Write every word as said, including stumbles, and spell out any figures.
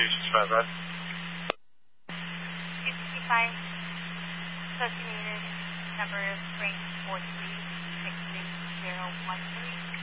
sixty-five red. sixty-five, designated number of spring four three six three zero one three.